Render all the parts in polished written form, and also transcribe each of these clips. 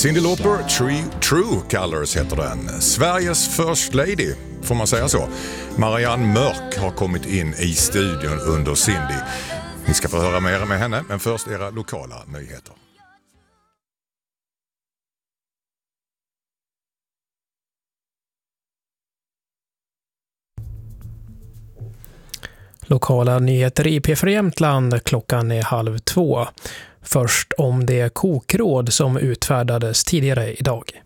Cyndi Lauper, True Colors heter den. Sveriges First Lady, får man säga så. Marianne Mörk har kommit in i studion under Cyndi. Ni ska få höra mer med henne, men först era lokala nyheter. Lokala nyheter i P4 Jämtland, klockan är 1:30. Först om det kokråd som utfärdades tidigare idag.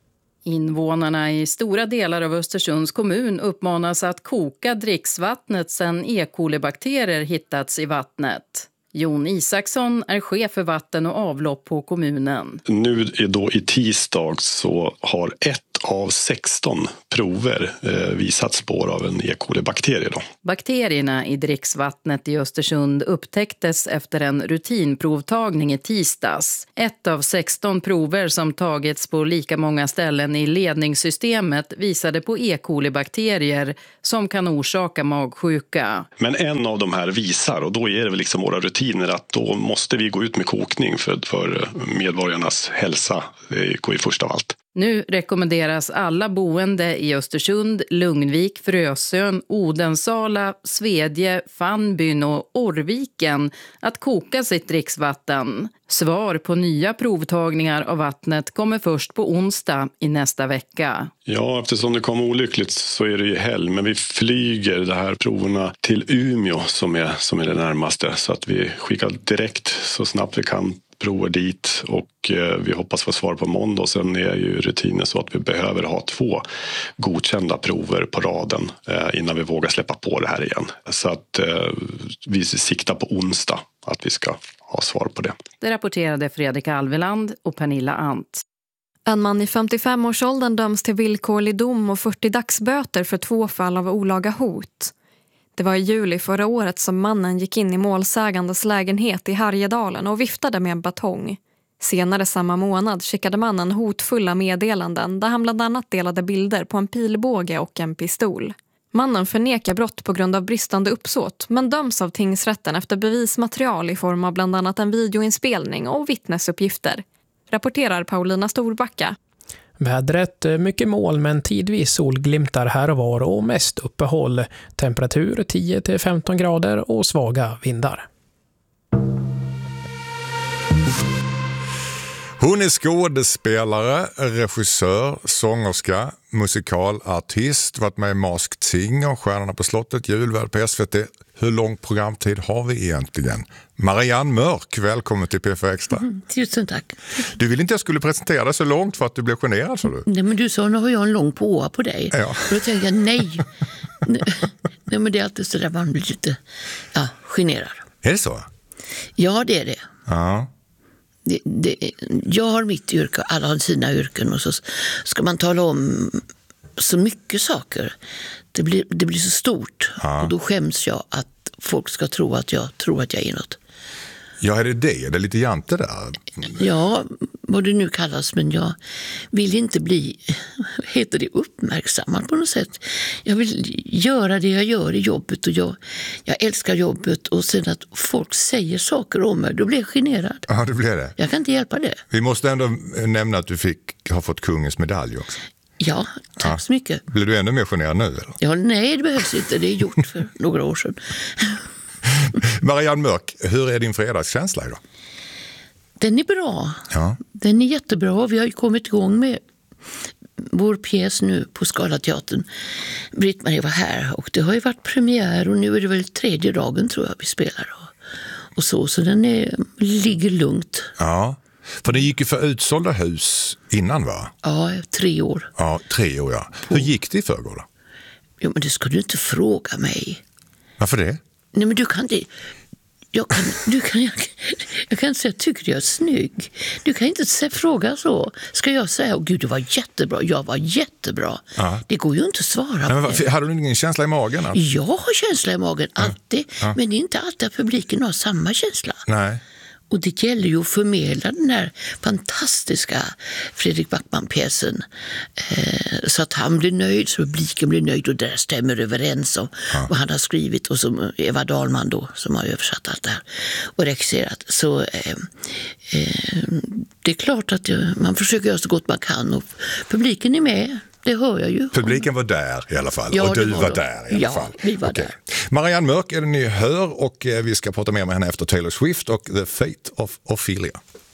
Invånarna i stora delar av Östersunds kommun uppmanas att koka dricksvattnet sedan E. coli-bakterier hittats i vattnet. Jon Isaksson är chef för vatten och avlopp på kommunen. Nu då i tisdag så har 1 av 16 prover visat spår av en E. coli-bakterie. Bakterierna i dricksvattnet i Östersund upptäcktes efter en rutinprovtagning i tisdags. 1 av 16 prover som tagits på lika många ställen i ledningssystemet visade på E. coli-bakterier som kan orsaka magsjuka. Men en av de här visar, och då är det väl liksom våra rutiner att då måste vi gå ut med kokning för medborgarnas hälsa i första av allt. Nu rekommenderas alla boende i Östersund, Lugnvik, Frösön, Odensala, Svedje, Fanbyn och Orviken att koka sitt dricksvatten. Svar på nya provtagningar av vattnet kommer först på onsdag i nästa vecka. Ja, eftersom det kom olyckligt så är det ju helg, men vi flyger de här proverna till Umeå som är det närmaste, så att vi skickar direkt så snabbt vi kan prover dit, och vi hoppas få svar på måndag. Sen är ju rutinen så att vi behöver ha 2 godkända prover på raden innan vi vågar släppa på det här igen. Så att vi siktar på onsdag att vi ska ha svar på det. Det rapporterade Fredrik Alveland och Pernilla Ant. En man i 55-årsåldern döms till villkorlig dom och 40 dagsböter för 2 fall av olaga hot. Det var i juli förra året som mannen gick in i målsägandes lägenhet i Härjedalen och viftade med en batong. Senare samma månad skickade mannen hotfulla meddelanden där han bland annat delade bilder på en pilbåge och en pistol. Mannen förnekar brott på grund av bristande uppsåt, men döms av tingsrätten efter bevismaterial i form av bland annat en videoinspelning och vittnesuppgifter. Rapporterar Paulina Storbacka. Vädret mycket moln men tidvis solglimtar här och var och mest uppehåll. Temperatur 10-15 grader och svaga vindar. Hon är skådespelare, regissör, sångerska, musikalartist, varit med i Masked Singer, Stjärnorna på slottet, julvärd på SVT. Hur lång programtid har vi egentligen? Marianne Mörk, välkommen till P4 Extra. Tusen tack. Du ville inte jag skulle presentera dig så långt för att du blev generad, sa du? Nej, men du sa, nu har jag en lång påa på dig. Ja. Och då tänkte jag, nej. Nej, men det är alltid så där man blir lite generad. Är det så? Ja, det är det. Ja. Jag har mitt yrke, alla har sina yrken, och så ska man tala om så mycket saker. Det blir så stort, och då skäms jag att folk ska tro att jag är något. Ja, är det? Är det lite jante där? Ja, vad det nu kallas, men jag vill inte bli, heter det, uppmärksammad på något sätt. Jag vill göra det jag gör i jobbet, och jag älskar jobbet, och sen att folk säger saker om mig, då blir jag generad. Ja, det blir det. Jag kan inte hjälpa det. Vi måste ändå nämna att du har fått kungens medalj också. Ja, tack så mycket. Blir du ännu mer generad nu, eller? Ja, nej, det behövs inte. Det är gjort för några år sedan. Marianne Mörk, hur är din fredagskänsla idag? Den är bra. Ja. Den är jättebra. Vi har ju kommit igång med vår pjäs nu på Scalateatern. Britt-Marie var här, och det har ju varit premiär, och nu är det väl 3:e dagen tror jag vi spelar. Och så den ligger lugnt. Ja, för det gick ju för utsålda hus innan, va? Ja, 3 år. Ja, 3 år, ja. Hur gick det i förrgår då? Jo, men det ska du inte fråga mig. Varför det? Nej, men du kan inte... Jag kan inte säga, tycker jag är snygg. Du kan inte fråga så. Ska jag säga, gud, du var jättebra. Jag var jättebra. Ja. Det går ju inte att svara på det. Hade du ingen känsla i magen? Alltså? Jag har känsla i magen, alltid. Ja. Men det är inte alltid att publiken har samma känsla. Nej. Och det gäller ju att förmedla den här fantastiska Fredrik Backman-pjäsen så att han blir nöjd, så publiken blir nöjd och det stämmer överens om vad han har skrivit och som Eva Dahlman då som har översatt allt det här och regisserat. Så det är klart att man försöker göra så gott man kan och publiken är med. Det hör jag ju. Publiken var där i alla fall. Ja, och du var där i alla fall. Ja, vi var där. Marianne Mörk är det ni hör och vi ska prata mer med henne efter Taylor Swift och The Fate of Ophelia.